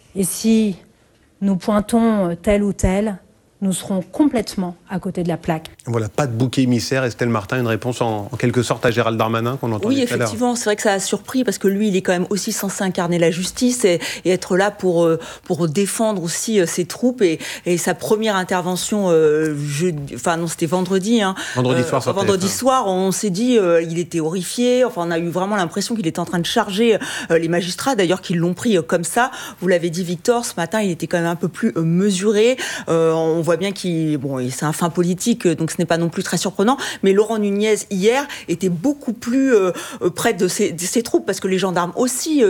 Et si nous pointons tel ou tel, nous serons complètement à côté de la plaque. Voilà, pas de bouc émissaire. Estelle Martin, une réponse en quelque sorte à Gérald Darmanin qu'on entendait tout à l'heure. Oui, effectivement, c'est vrai que ça a surpris parce que lui, il est quand même aussi censé incarner la justice et être là pour défendre aussi ses troupes. Et sa première intervention, c'était vendredi. Vendredi soir, on s'est dit, il était horrifié. Enfin, on a eu vraiment l'impression qu'il était en train de charger les magistrats, d'ailleurs, qui l'ont pris comme ça. Vous l'avez dit, Victor, ce matin, il était quand même un peu plus mesuré. On voit bien c'est un fin politique, donc ce n'est pas non plus très surprenant, mais Laurent Nunez, hier, était beaucoup plus près de ses troupes, parce que les gendarmes aussi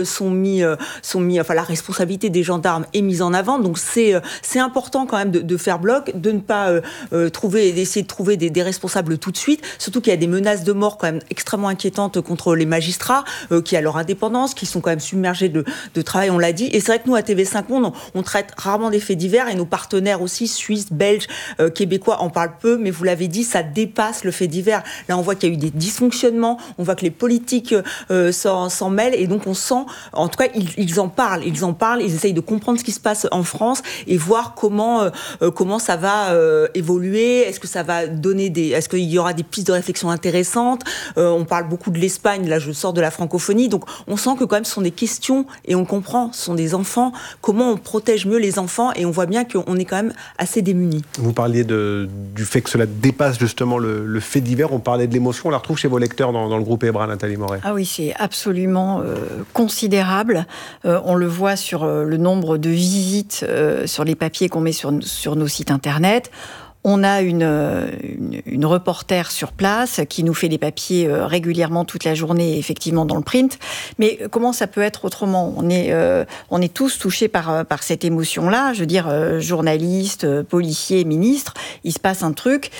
la responsabilité des gendarmes est mise en avant, donc c'est important quand même de faire bloc, de ne pas d'essayer de trouver des responsables tout de suite, surtout qu'il y a des menaces de mort quand même extrêmement inquiétantes contre les magistrats, qui à leur indépendance, qui sont quand même submergés de travail, on l'a dit, et c'est vrai que nous, à TV5 Monde, on traite rarement des faits divers, et nos partenaires aussi, suisses, belges, québécois en parlent peu, mais vous l'avez dit, ça dépasse le fait divers. Là, on voit qu'il y a eu des dysfonctionnements, on voit que les politiques s'en mêlent, et donc on sent, en tout cas, ils en parlent, ils essayent de comprendre ce qui se passe en France et voir comment ça va évoluer, est-ce que ça va est-ce qu'il y aura des pistes de réflexion intéressantes, on parle beaucoup de l'Espagne, là je sors de la francophonie, donc on sent que quand même ce sont des questions, et on comprend, ce sont des enfants, comment on protège mieux les enfants, et on voit bien qu'on est quand même assez démunis. Vous parliez du fait que cela dépasse justement le fait divers, on parlait de l'émotion, on la retrouve chez vos lecteurs dans le groupe EBRA, Nathalie Moret. Ah oui, c'est absolument considérable. On le voit sur le nombre de visites sur les papiers qu'on met sur nos sites internet. On a une reporter sur place qui nous fait des papiers régulièrement toute la journée, effectivement dans le print. Mais comment ça peut être autrement ? On est tous touchés par cette émotion-là. Je veux dire, journalistes, policiers, ministres, il se passe un truc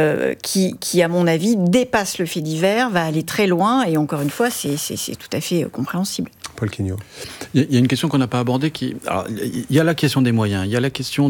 qui, à mon avis, dépasse le fait divers, va aller très loin. Et encore une fois, c'est tout à fait compréhensible. Paul Quignot. Il y a une question qu'on n'a pas abordée. Il y a la question des moyens, il y a la question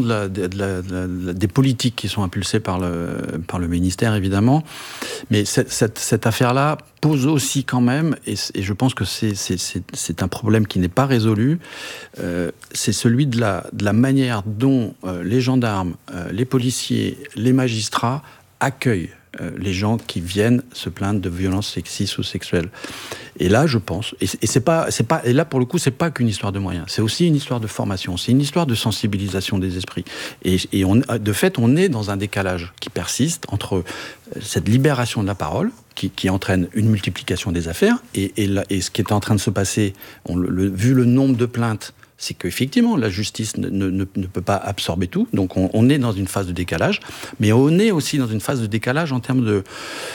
des politiques qui sont impulsées par le ministère, évidemment. Mais cette affaire-là pose aussi quand même, et je pense que c'est un problème qui n'est pas résolu, c'est celui de la manière dont les gendarmes, les policiers, les magistrats accueillent les gens qui viennent se plaindre de violences sexistes ou sexuelles. Et là, je pense, et là pour le coup, c'est pas qu'une histoire de moyens, c'est aussi une histoire de formation, c'est une histoire de sensibilisation des esprits. Et de fait, on est dans un décalage qui persiste entre cette libération de la parole, qui entraîne une multiplication des affaires, et ce qui est en train de se passer, vu le nombre de plaintes, c'est qu'effectivement, la justice ne peut pas absorber tout. Donc, on est dans une phase de décalage. Mais on est aussi dans une phase de décalage en termes de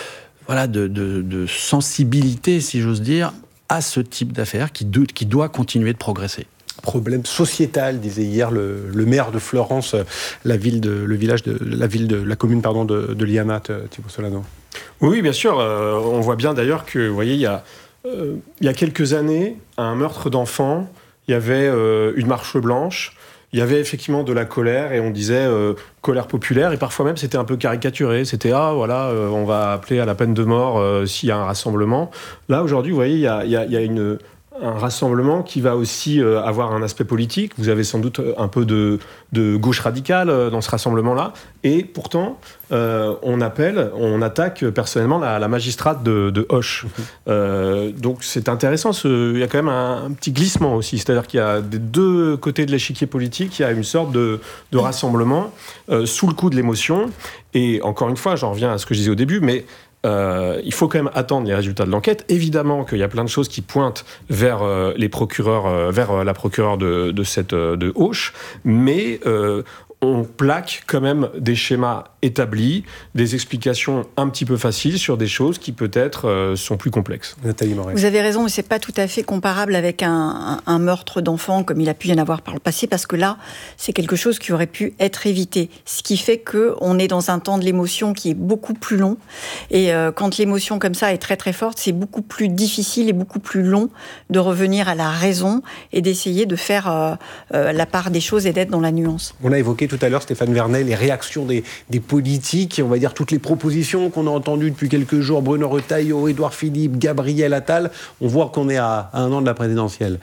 sensibilité, si j'ose dire, à ce type d'affaires qui doit continuer de progresser. Problème sociétal, disait hier le maire de Florence, la commune de Liamat, Thibaut Solano. Oui, bien sûr. On voit bien d'ailleurs que, vous voyez, il y a quelques années, un meurtre d'enfant, il y avait une marche blanche, il y avait effectivement de la colère, et on disait colère populaire, et parfois même c'était un peu caricaturé, c'était on va appeler à la peine de mort s'il y a un rassemblement. Là aujourd'hui, vous voyez, il y a un rassemblement qui va aussi avoir un aspect politique. Vous avez sans doute un peu de gauche radicale dans ce rassemblement-là, et pourtant on attaque personnellement la magistrate de Auch. Donc c'est intéressant, il y a quand même un petit glissement aussi, c'est-à-dire qu'il y a des deux côtés de l'échiquier politique, il y a une sorte de rassemblement sous le coup de l'émotion, et encore une fois, j'en reviens à ce que je disais au début, mais il faut quand même attendre les résultats de l'enquête. Évidemment qu'il y a plein de choses qui pointent vers les procureurs, vers la procureure de Auch, mais on plaque quand même des schémas établis, des explications un petit peu faciles sur des choses qui peut-être sont plus complexes. Nathalie Moret. Vous avez raison, mais c'est pas tout à fait comparable avec un meurtre d'enfant comme il a pu y en avoir par le passé, parce que là, c'est quelque chose qui aurait pu être évité. Ce qui fait qu'on est dans un temps de l'émotion qui est beaucoup plus long. Et quand l'émotion comme ça est très très forte, c'est beaucoup plus difficile et beaucoup plus long de revenir à la raison et d'essayer de faire la part des choses et d'être dans la nuance. On a évoqué tout à l'heure, Stéphane Vernet, les réactions des politiques, on va dire toutes les propositions qu'on a entendues depuis quelques jours, Bruno Retailleau, Édouard Philippe, Gabriel Attal. On voit qu'on est à un an de la présidentielle.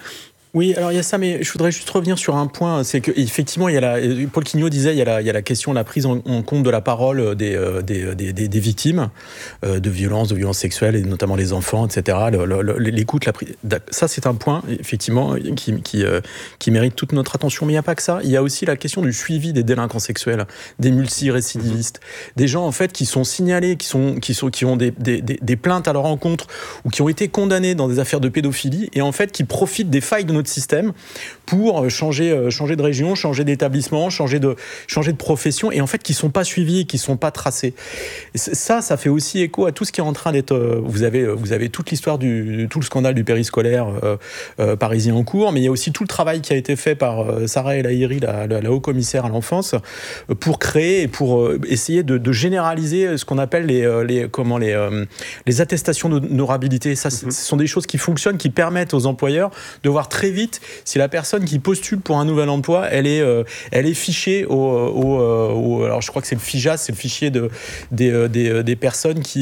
Oui, alors il y a ça, mais je voudrais juste revenir sur un point, c'est qu'effectivement, Paul Quignot disait, il y a la question de la prise en compte de la parole des victimes de violences sexuelles, et notamment les enfants, etc. L'écoute, ça c'est un point, effectivement, qui mérite toute notre attention, mais il n'y a pas que ça, il y a aussi la question du suivi des délinquants sexuels, des multirécidivistes, des gens en fait qui sont signalés, qui ont des plaintes à leur encontre, ou qui ont été condamnés dans des affaires de pédophilie, et en fait qui profitent des failles de notre système pour changer de région, changer d'établissement, changer de profession, et en fait qui sont pas suivis, qui sont pas tracés. Et ça fait aussi écho à tout ce qui est en train d'être. Vous avez toute l'histoire tout le scandale du périscolaire parisien en cours, mais il y a aussi tout le travail qui a été fait par Sarah El Haïry, la haut-commissaire à l'enfance, pour créer et pour essayer de généraliser ce qu'on appelle les attestations d'honorabilité. Ça, ce sont des choses qui fonctionnent, qui permettent aux employeurs de voir très vite si la personne qui postule pour un nouvel emploi, elle est fichée alors je crois que c'est le FIJAS, c'est le fichier des personnes qui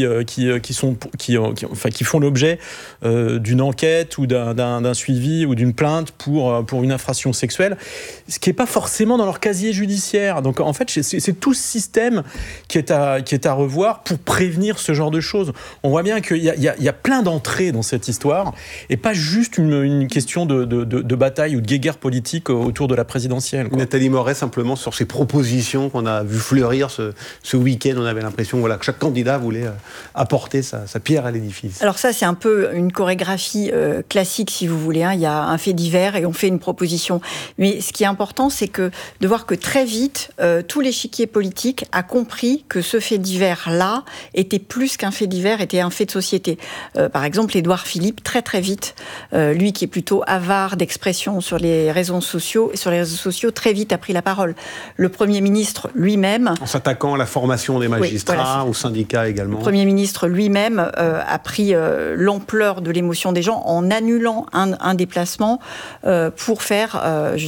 font l'objet d'une enquête ou d'un suivi ou d'une plainte pour une infraction sexuelle, ce qui n'est pas forcément dans leur casier judiciaire. Donc en fait, c'est tout ce système qui est à revoir pour prévenir ce genre de choses. On voit bien qu'il y a plein d'entrées dans cette histoire et pas juste une question de bataille ou de guéguerre politique autour de la présidentielle, quoi. Nathalie Morey, simplement sur ces propositions qu'on a vu fleurir ce week-end, on avait l'impression que chaque candidat voulait apporter sa pierre à l'édifice. Alors ça, c'est un peu une chorégraphie classique, si vous voulez. Il y a un fait divers et on fait une proposition. Mais ce qui est important, c'est de voir que très vite, tout l'échiquier politique a compris que ce fait divers-là était plus qu'un fait divers, était un fait de société. Par exemple, Édouard Philippe, très très vite, lui qui est plutôt avare d'expression sur les réseaux sociaux, très vite a pris la parole. Le Premier ministre lui-même... En s'attaquant à la formation des magistrats, aux syndicats également. Le Premier ministre lui-même a pris l'ampleur de l'émotion des gens en annulant un déplacement pour faire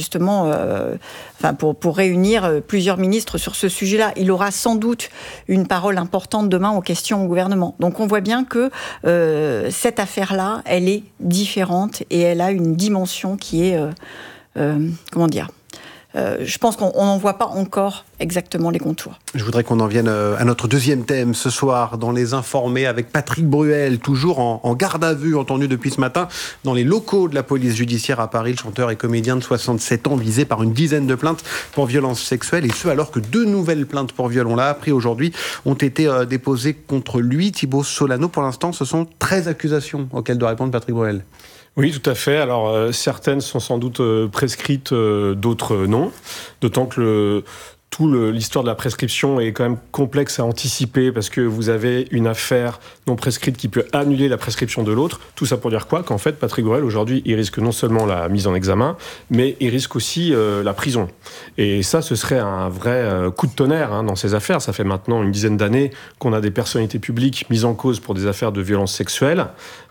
pour réunir plusieurs ministres sur ce sujet-là. Il aura sans doute une parole importante demain aux questions au gouvernement. Donc on voit bien que cette affaire-là, elle est différente et elle a une dimension qui est... je pense qu'on n'en voit pas encore exactement les contours. Je voudrais qu'on en vienne à notre deuxième thème ce soir, dans Les Informés, avec Patrick Bruel, toujours en garde à vue, entendu depuis ce matin, dans les locaux de la police judiciaire à Paris. Le chanteur et comédien de 67 ans, visé par une dizaine de plaintes pour violences sexuelles, et ce alors que 2 nouvelles plaintes pour viol, on l'a appris aujourd'hui, ont été déposées contre lui, Thibaut Solano. Pour l'instant, ce sont 13 accusations auxquelles doit répondre Patrick Bruel. Oui, tout à fait. Alors, certaines sont sans doute prescrites, d'autres non. D'autant que l'histoire de la prescription est quand même complexe à anticiper parce que vous avez une affaire non prescrite qui peut annuler la prescription de l'autre. Tout ça pour dire quoi ? Qu'en fait, Patrick Bruel, aujourd'hui, il risque non seulement la mise en examen, mais il risque aussi la prison. Et ça, ce serait un vrai coup de tonnerre dans ces affaires. Ça fait maintenant une dizaine d'années qu'on a des personnalités publiques mises en cause pour des affaires de violences sexuelles.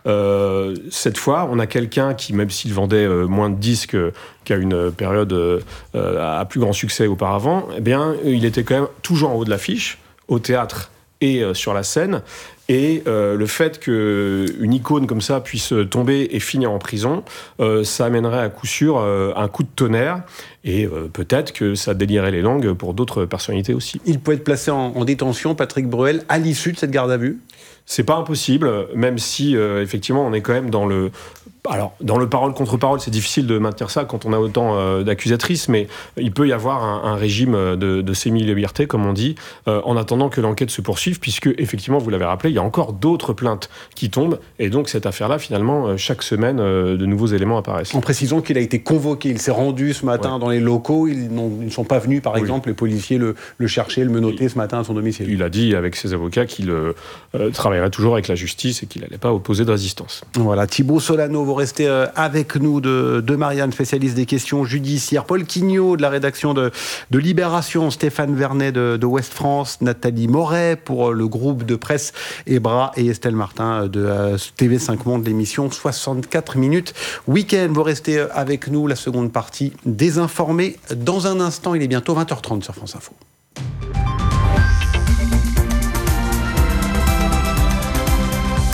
Cette fois, on a quelqu'un qui, même s'il vendait moins de disques qu'à une période à plus grand succès auparavant, eh bien, il était quand même toujours en haut de l'affiche, au théâtre et sur la scène. Et le fait qu'une icône comme ça puisse tomber et finir en prison, ça amènerait à coup sûr un coup de tonnerre. Et peut-être que ça délierait les langues pour d'autres personnalités aussi. Il peut être placé en détention, Patrick Bruel, à l'issue de cette garde à vue ? C'est pas impossible, même si effectivement on est quand même dans le parole contre parole. C'est difficile de maintenir ça quand on a autant d'accusatrices, mais il peut y avoir un régime de semi-liberté, comme on dit, en attendant que l'enquête se poursuive, puisque effectivement, vous l'avez rappelé, il y a encore d'autres plaintes qui tombent, et donc cette affaire-là, finalement, chaque semaine, de nouveaux éléments apparaissent. En précisant qu'il a été convoqué, il s'est rendu ce matin dans les locaux, ils ne sont pas venus, par exemple, les policiers le chercher, le menotter ce matin à son domicile. Il a dit avec ses avocats qu'il travaillerait toujours avec la justice et qu'il n'allait pas opposer de résistance. Voilà, Thibaut Solano, vous restez avec nous de Marianne, spécialiste des questions judiciaires, Paul Quignot de la rédaction de Libération, Stéphane Vernet de Ouest France, Nathalie Morey pour le groupe de presse Ebra et Estelle Martin de TV5 Monde, l'émission 64 minutes week-end. Vous restez avec nous, la seconde partie des Informés. Dans un instant, il est bientôt 20h30 sur France Info.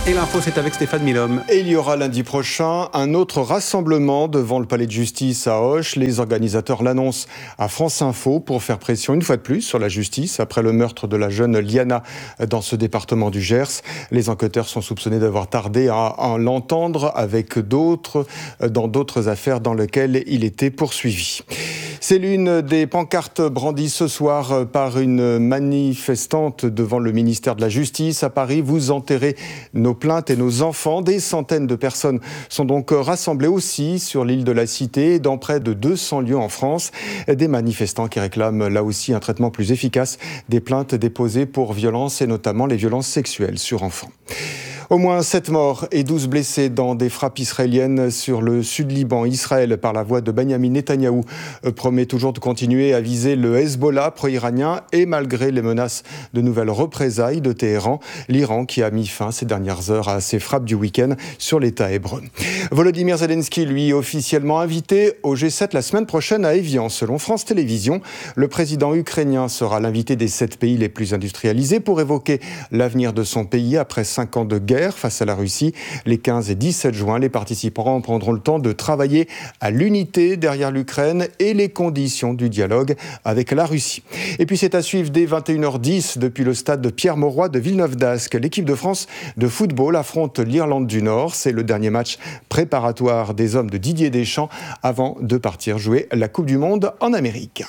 Et l'info, c'est avec Stéphane Milhomme. Et il y aura lundi prochain un autre rassemblement devant le palais de justice à Auch. Les organisateurs l'annoncent à France Info pour faire pression une fois de plus sur la justice après le meurtre de la jeune Liana dans ce département du Gers. Les enquêteurs sont soupçonnés d'avoir tardé à l'entendre avec d'autres dans d'autres affaires dans lesquelles il était poursuivi. C'est l'une des pancartes brandies ce soir par une manifestante devant le ministère de la Justice à Paris. Vous enterrez nos plaintes et nos enfants. Des centaines de personnes sont donc rassemblées aussi sur l'île de la Cité et dans près de 200 lieux en France. Des manifestants qui réclament là aussi un traitement plus efficace des plaintes déposées pour violences et notamment les violences sexuelles sur enfants. Au moins 7 morts et 12 blessés dans des frappes israéliennes sur le sud-Liban. Israël, par la voix de Benyamin Netanyahou, promet toujours de continuer à viser le Hezbollah pro-iranien et malgré les menaces de nouvelles représailles de Téhéran, l'Iran qui a mis fin ces dernières heures à ses frappes du week-end sur l'État hébreu. Volodymyr Zelensky, lui, officiellement invité au G7 la semaine prochaine à Évian. Selon France Télévisions, le président ukrainien sera l'invité des 7 pays les plus industrialisés pour évoquer l'avenir de son pays après 5 ans de guerre face à la Russie. Les 15 et 17 juin, les participants prendront le temps de travailler à l'unité derrière l'Ukraine et les conditions du dialogue avec la Russie. Et puis c'est à suivre dès 21h10 depuis le stade de Pierre-Mauroy de Villeneuve-d'Ascq. L'équipe de France de football affronte l'Irlande du Nord. C'est le dernier match préparatoire des hommes de Didier Deschamps avant de partir jouer la Coupe du Monde en Amérique.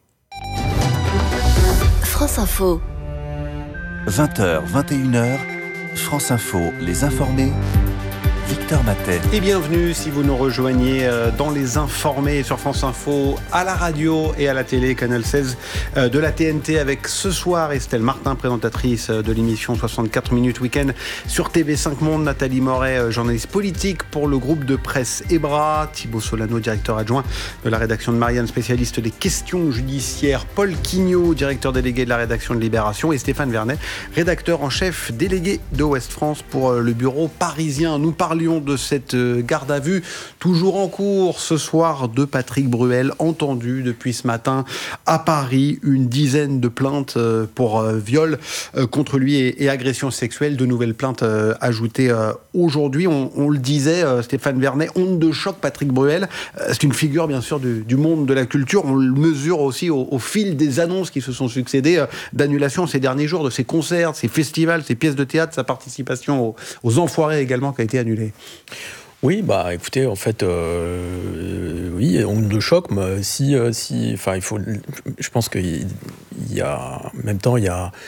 France Info. 20h, 21h. France Info, les informés, Victor Matet. Et bienvenue si vous nous rejoignez dans les informés sur France Info, à la radio et à la télé, Canal 16 de la TNT avec ce soir Estelle Martin, présentatrice de l'émission 64 minutes week-end sur TV5 Monde, Nathalie Moret, journaliste politique pour le groupe de presse EBRA, Thibaut Solano, directeur adjoint de la rédaction de Marianne, spécialiste des questions judiciaires, Paul Quignot, directeur délégué de la rédaction de Libération et Stéphane Vernet, rédacteur en chef délégué de Ouest France pour le bureau parisien. Nous parlions de cette garde à vue toujours en cours ce soir de Patrick Bruel, entendu depuis ce matin à Paris, une dizaine de plaintes pour viol contre lui et agression sexuelle, de nouvelles plaintes ajoutées aujourd'hui. On le disait, Stéphane Vernet, onde de choc Patrick Bruel, c'est une figure bien sûr du monde de la culture, on le mesure aussi au fil des annonces qui se sont succédées d'annulation ces derniers jours de ses concerts, ses festivals, ses pièces de théâtre, sa participation aux Enfoirés également qui a été annulée. Oui, bah écoutez, en fait, oui, onde de choc, mais enfin, il faut, je pense qu'il y a, en même temps,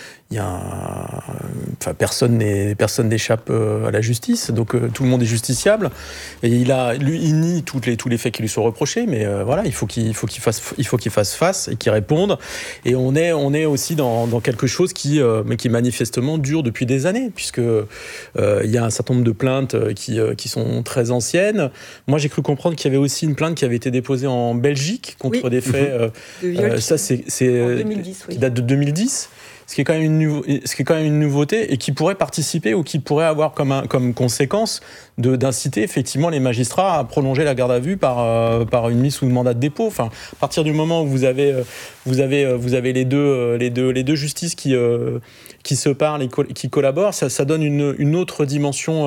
enfin, personne n'échappe à la justice, donc tout le monde est justiciable. Et il nie tous les faits qui lui sont reprochés, mais voilà, il faut qu'il fasse face et qu'il réponde. Et on est aussi dans quelque chose qui manifestement dure depuis des années, puisque il y a un certain nombre de plaintes qui sont très anciennes. Moi, j'ai cru comprendre qu'il y avait aussi une plainte qui avait été déposée en Belgique contre des faits. De viol, ça, c'est en 2010, qui date de 2010. Ce qui est quand même une nouveauté et qui pourrait participer ou qui pourrait avoir comme conséquence d'inciter effectivement les magistrats à prolonger la garde à vue par une mise sous mandat de dépôt. Enfin, à partir du moment où vous avez les deux justices qui se parlent et qui collaborent, ça donne une autre dimension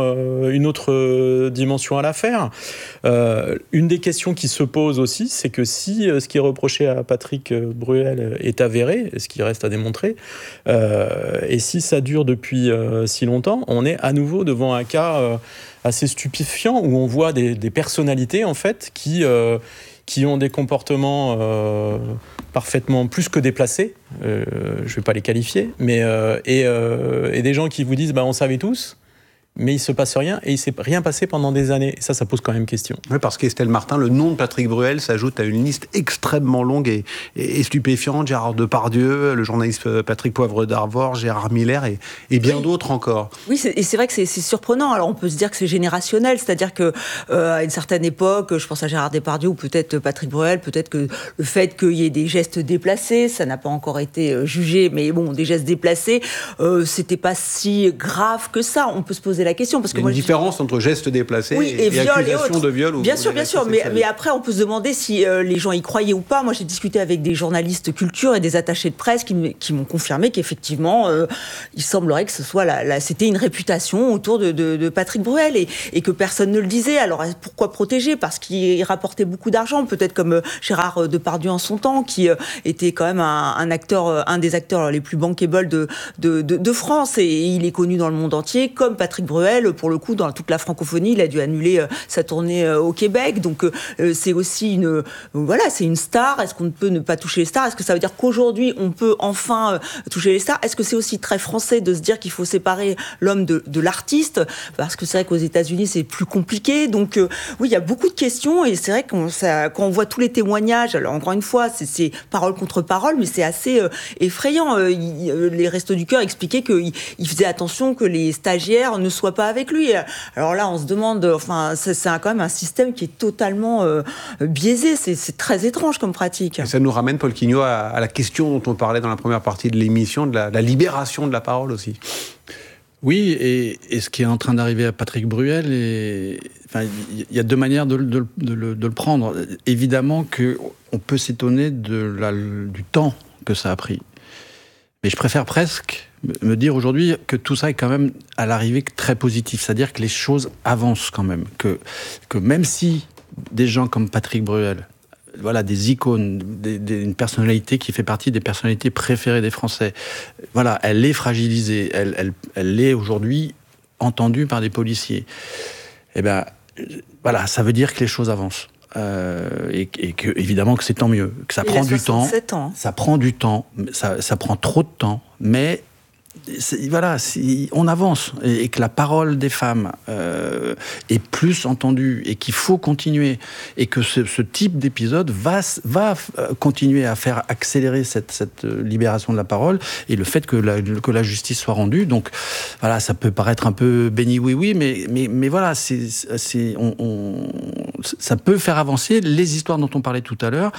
à l'affaire. Une des questions qui se pose aussi, c'est que si ce qui est reproché à Patrick Bruel est avéré, ce qui reste à démontrer, et si ça dure depuis si longtemps, on est à nouveau devant un cas assez stupéfiant où on voit des personnalités en fait qui ont des comportements parfaitement plus que déplacés, je ne vais pas les qualifier, mais et des gens qui vous disent on savait tous. Mais il ne se passe rien et il ne s'est rien passé pendant des années. Et ça pose quand même question. Oui, parce qu'Estelle Martin, le nom de Patrick Bruel s'ajoute à une liste extrêmement longue et stupéfiante. Gérard Depardieu, le journaliste Patrick Poivre d'Arvor, Gérard Miller et bien d'autres encore. Oui, c'est vrai que c'est surprenant. Alors on peut se dire que c'est générationnel, c'est-à-dire que à une certaine époque, je pense à Gérard Depardieu ou peut-être Patrick Bruel, peut-être que le fait qu'il y ait des gestes déplacés, ça n'a pas encore été jugé, mais bon, des gestes déplacés, c'était pas si grave que ça. On peut se poser poser la question. Parce que il y a une différence entre gestes déplacés et viol accusation de viol. Bien sûr. Mais après, on peut se demander si les gens y croyaient ou pas. Moi, j'ai discuté avec des journalistes culture et des attachés de presse qui m'ont confirmé qu'effectivement, il semblerait que ce soit c'était une réputation autour de Patrick Bruel et que personne ne le disait. Alors, pourquoi protéger ? Parce qu'il rapportait beaucoup d'argent, peut-être comme Gérard Depardieu en son temps, qui était quand même un des acteurs les plus bankable de France. Et il est connu dans le monde entier, comme Patrick Bruel, pour le coup, dans toute la francophonie. Il a dû annuler sa tournée au Québec. Donc, c'est aussi c'est une star. Est-ce qu'on ne peut ne pas toucher les stars ? Est-ce que ça veut dire qu'aujourd'hui, on peut enfin toucher les stars ? Est-ce que c'est aussi très français de se dire qu'il faut séparer l'homme de l'artiste ? Parce que c'est vrai qu'aux États-Unis, c'est plus compliqué. Donc, oui, il y a beaucoup de questions. Et c'est vrai quand on voit tous les témoignages, alors encore une fois, c'est parole contre parole, mais c'est assez effrayant. Les Restos du Cœur expliquaient qu'il faisait attention que les stagiaires ne soient pas avec lui. Alors là, on se demande, c'est quand même un système qui est totalement biaisé. C'est très étrange comme pratique. Et ça nous ramène, Paul Quignot, à la question dont on parlait dans la première partie de l'émission, de la libération de la parole aussi. Oui, et ce qui est en train d'arriver à Patrick Bruel, il y a deux manières de le prendre. Évidemment qu'on peut s'étonner du temps que ça a pris. Mais je préfère presque me dire aujourd'hui que tout ça est quand même à l'arrivée très positif. C'est-à-dire que les choses avancent quand même. Que même si des gens comme Patrick Bruel, voilà, des icônes, une personnalité qui fait partie des personnalités préférées des Français, voilà, elle est fragilisée, elle est aujourd'hui entendue par des policiers. Eh bien, voilà, ça veut dire que les choses avancent. Et que, évidemment, que c'est tant mieux. Que ça prend du temps. Ça prend du temps. Ça prend trop de temps. Mais voilà, on avance. Et que la parole des femmes est plus entendue. Et qu'il faut continuer. Et que ce type d'épisode va continuer à faire accélérer cette libération de la parole. Et le fait que la justice soit rendue. Donc, voilà, ça peut paraître un peu béni oui, mais voilà, ça peut faire avancer les histoires dont on parlait tout à l'heure,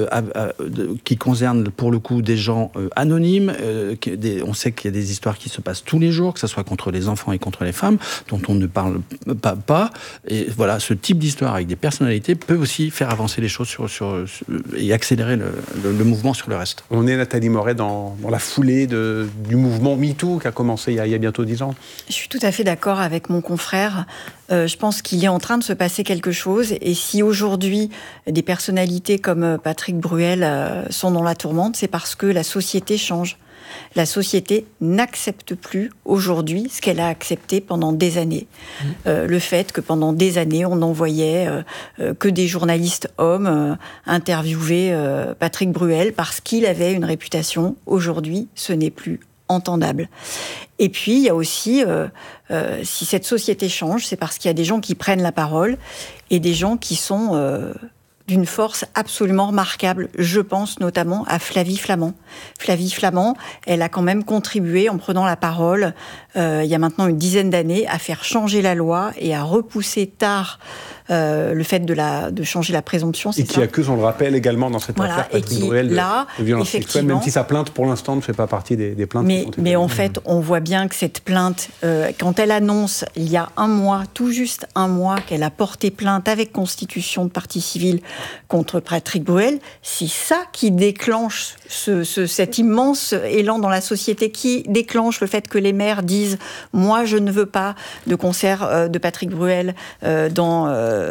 qui concernent pour le coup des gens anonymes. On sait qu'il y a des histoires qui se passent tous les jours, que ce soit contre les enfants et contre les femmes, dont on ne parle pas. Et voilà, ce type d'histoire avec des personnalités peut aussi faire avancer les choses et accélérer le mouvement sur le reste. On est, Nathalie Moret, dans la foulée du mouvement MeToo qui a commencé il y a bientôt 10 ans. Je suis tout à fait d'accord avec mon confrère. Je pense qu'il est en train de se passer quelque chose. Et si aujourd'hui, des personnalités comme Patrick Bruel sont dans la tourmente, c'est parce que la société change. La société n'accepte plus aujourd'hui ce qu'elle a accepté pendant des années. Le fait que pendant des années, on n'envoyait que des journalistes hommes interviewer Patrick Bruel parce qu'il avait une réputation. Aujourd'hui, ce n'est plus entendable. Et puis, il y a aussi, si cette société change, c'est parce qu'il y a des gens qui prennent la parole et des gens qui sont d'une force absolument remarquable. Je pense notamment à Flavie Flament. Flavie Flament, elle a quand même contribué en prenant la parole, il y a maintenant une dizaine d'années, à faire changer la loi et à repousser tard le fait de changer la présomption. Et qui accuse, on le rappelle également dans cette affaire, Patrick Bruel de violence sexuelle, même si sa plainte pour l'instant ne fait pas partie des plaintes. Mais en fait, on voit bien que cette plainte, quand elle annonce il y a un mois, tout juste un mois, qu'elle a porté plainte avec constitution de partie civile contre Patrick Bruel, c'est ça qui déclenche cet immense élan dans la société, qui déclenche le fait que les maires disent « moi je ne veux pas de concert de Patrick Bruel dans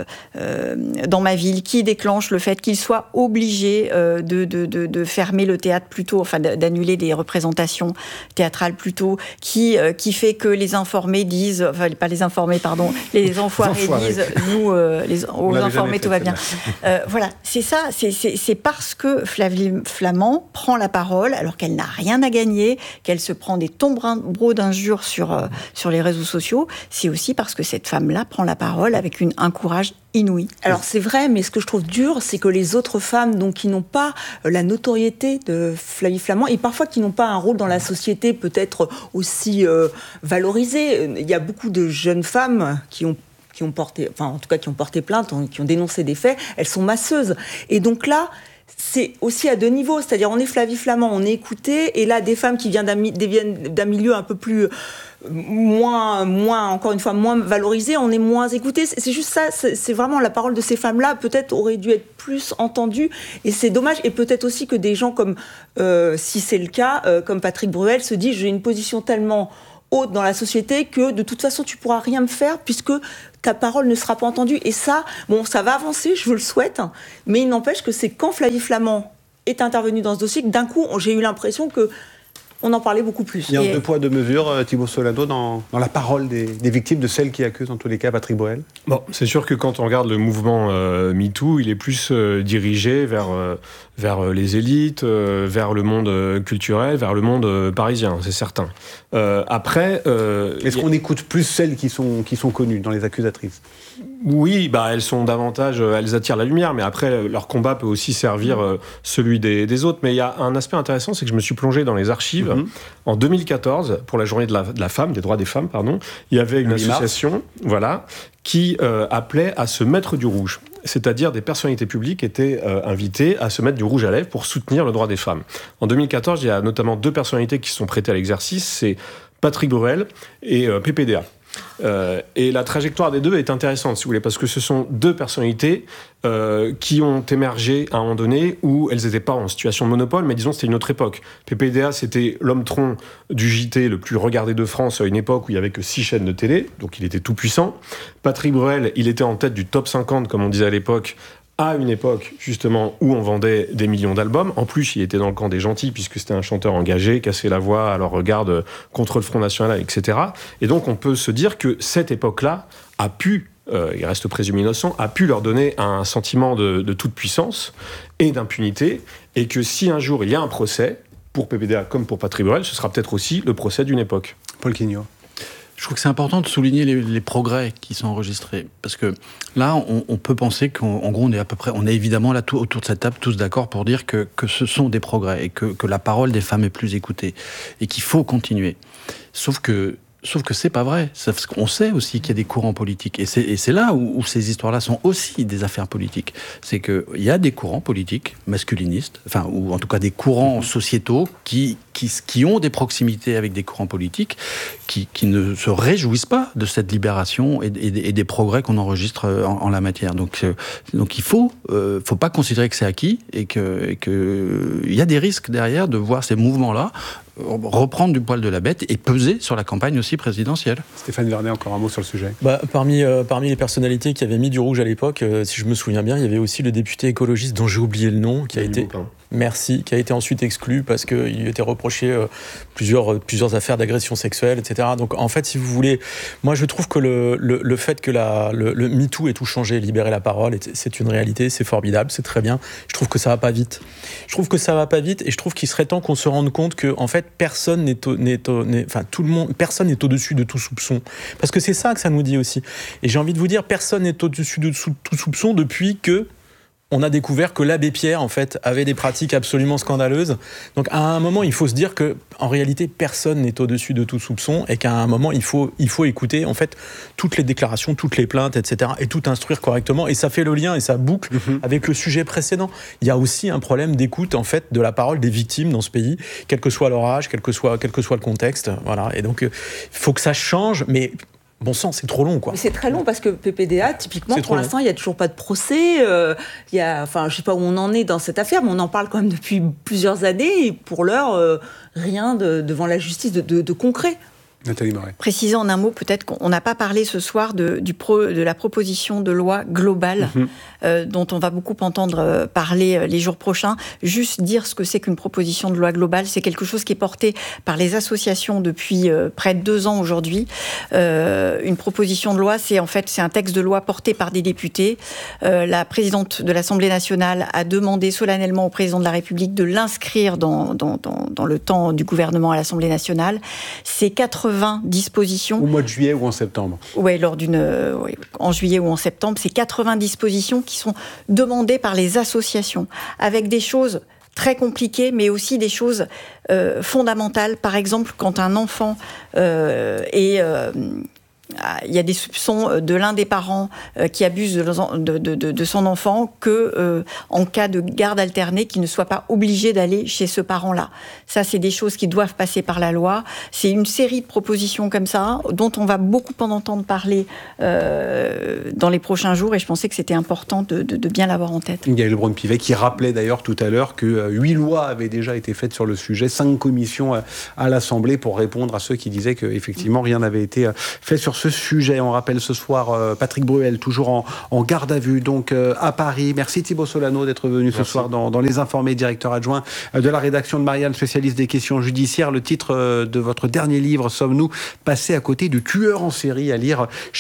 ma ville », qui déclenche le fait qu'il soit obligé de fermer le théâtre plus tôt, enfin d'annuler des représentations théâtrales plus tôt, qui fait que les informés disent, enfin pas les informés, pardon, les enfoirés disent « nous, aux informés tout va bien ». Voilà, c'est ça, c'est parce que Flavie Flament prend la parole alors qu'elle n'a rien à gagner, qu'elle se prend des tombereaux d'injures sur les réseaux sociaux, c'est aussi parce que cette femme-là prend la parole avec un courage inouï. Alors c'est vrai, mais ce que je trouve dur, c'est que les autres femmes donc, qui n'ont pas la notoriété de Flavie Flament et parfois qui n'ont pas un rôle dans la société peut-être aussi valorisé, il y a beaucoup de jeunes femmes qui ont porté plainte, qui ont dénoncé des faits, elles sont masseuses. Et donc là, c'est aussi à deux niveaux, c'est-à-dire on est Flavie Flament, on est écouté, et là des femmes qui viennent d'un milieu un peu plus moins encore une fois moins valorisé, on est moins écouté. C'est juste ça, c'est vraiment la parole de ces femmes-là peut-être aurait dû être plus entendue, et c'est dommage. Et peut-être aussi que des gens comme si c'est le cas, comme Patrick Bruel se dit j'ai une position tellement haute dans la société que de toute façon tu pourras rien me faire puisque ta parole ne sera pas entendue. Et ça, bon, ça va avancer, je le souhaite, mais il n'empêche que c'est quand Flavie Flament est intervenue dans ce dossier que d'un coup j'ai eu l'impression que on en parlait beaucoup plus. Il y a deux poids, deux mesures, Thibaut Solado, dans la parole des victimes, de celles qui accusent en tous les cas Patrick Bruel. Bon, c'est sûr que quand on regarde le mouvement MeToo, il est plus dirigé vers les élites, vers le monde culturel, vers le monde parisien, c'est certain. Après... Est-ce qu'on écoute plus celles qui sont connues dans les accusatrices ? Oui, elles sont davantage... elles attirent la lumière, mais après, leur combat peut aussi servir celui des autres. Mais il y a un aspect intéressant, c'est que je me suis plongé dans les archives. En 2014, pour la journée de la femme, des droits des femmes, il y avait une association qui appelait à se mettre du rouge. C'est-à-dire des personnalités publiques étaient invitées à se mettre du rouge à lèvres pour soutenir le droit des femmes. En 2014, il y a notamment deux personnalités qui se sont prêtées à l'exercice, c'est Patrick Bruel et PPDA. Et la trajectoire des deux est intéressante, si vous voulez, parce que ce sont deux personnalités qui ont émergé à un moment donné où elles n'étaient pas en situation de monopole, mais disons c'était une autre époque. PPDA, c'était l'homme tronc du JT le plus regardé de France à une époque où il n'y avait que 6 chaînes de télé, donc il était tout puissant. Patrick Bruel, il était en tête du top 50, comme on disait à l'époque, à une époque, justement, où on vendait des millions d'albums. En plus, il était dans le camp des gentils, puisque c'était un chanteur engagé, cassait la voix à leur regard contre le Front National, etc. Et donc, on peut se dire que cette époque-là a pu, il reste présumé innocent, a pu leur donner un sentiment de toute puissance et d'impunité, et que si un jour il y a un procès, pour PPDA comme pour Patrick Bruel, ce sera peut-être aussi le procès d'une époque. Paul Quignot. Je trouve que c'est important de souligner les progrès qui sont enregistrés. Parce que là, on peut penser qu'en gros, on est évidemment là autour de cette table tous d'accord pour dire que ce sont des progrès et que la parole des femmes est plus écoutée et qu'il faut continuer. Sauf que c'est pas vrai. On sait aussi qu'il y a des courants politiques. Et c'est là où ces histoires-là sont aussi des affaires politiques. C'est qu'il y a des courants politiques masculinistes, ou en tout cas des courants sociétaux qui ont des proximités avec des courants politiques qui ne se réjouissent pas de cette libération et des progrès qu'on enregistre en la matière. Donc il faut pas considérer que c'est acquis et que il y a des risques derrière de voir ces mouvements-là reprendre du poil de la bête et peser sur la campagne aussi présidentielle. Stéphane Vernet, encore un mot sur le sujet. Parmi les personnalités qui avaient mis du rouge à l'époque, si je me souviens bien, il y avait aussi le député écologiste dont j'ai oublié le nom, qui a été ensuite exclu parce qu'il était reproché plusieurs affaires d'agression sexuelle, etc. Donc en fait, si vous voulez, moi je trouve que le fait que le MeToo ait tout changé, libérer la parole, c'est une réalité, c'est formidable, c'est très bien. Je trouve que ça va pas vite. Et je trouve qu'il serait temps qu'on se rende compte que en fait personne personne n'est au-dessus de tout soupçon. Parce que c'est ça que ça nous dit aussi. Et j'ai envie de vous dire, personne n'est au-dessus de tout soupçon depuis que on a découvert que l'abbé Pierre, en fait, avait des pratiques absolument scandaleuses. Donc, à un moment, il faut se dire que, en réalité, personne n'est au-dessus de tout soupçon et qu'à un moment, il faut écouter, en fait, toutes les déclarations, toutes les plaintes, etc., et tout instruire correctement. Et ça fait le lien et ça boucle avec le sujet précédent. Il y a aussi un problème d'écoute, en fait, de la parole des victimes dans ce pays, quel que soit leur âge, quel que soit le contexte. Voilà. Et donc, il faut que ça change, mais bon sang, c'est trop long, quoi. Mais c'est très long parce que PPDA, typiquement, pour l'instant, il n'y a toujours pas de procès. Je ne sais pas où on en est dans cette affaire, mais on en parle quand même depuis plusieurs années. Et pour l'heure, rien devant la justice de concret. Nathalie Moret. Précisant en un mot, peut-être qu'on n'a pas parlé ce soir de la proposition de loi globale dont on va beaucoup entendre parler les jours prochains. Juste dire ce que c'est qu'une proposition de loi globale, c'est quelque chose qui est porté par les associations depuis près de 2 ans aujourd'hui. Une proposition de loi, c'est un texte de loi porté par des députés. La présidente de l'Assemblée nationale a demandé solennellement au président de la République de l'inscrire dans le temps du gouvernement à l'Assemblée nationale. C'est 80 dispositions. Au mois de juillet ou en septembre. Oui, en juillet ou en septembre. C'est 80 dispositions qui sont demandées par les associations, avec des choses très compliquées, mais aussi des choses fondamentales. Par exemple, quand un enfant est il y a des soupçons de l'un des parents qui abuse de son enfant que en cas de garde alternée, qu'il ne soit pas obligé d'aller chez ce parent-là. Ça, c'est des choses qui doivent passer par la loi. C'est une série de propositions comme ça dont on va beaucoup en entendre parler dans les prochains jours, et je pensais que c'était important de bien l'avoir en tête. Gaël Braun-Pivet qui rappelait d'ailleurs tout à l'heure que 8 lois avaient déjà été faites sur le sujet, 5 commissions à l'Assemblée pour répondre à ceux qui disaient qu'effectivement rien n'avait été fait sur ce sujet. On rappelle ce soir Patrick Bruel, toujours en garde à vue, donc à Paris. Merci Thibaut Solano d'être venu ce soir dans Les Informés, directeur adjoint de la rédaction de Marianne, spécialiste des questions judiciaires. Le titre de votre dernier livre, Sommes-nous passés à côté du tueur en série, à lire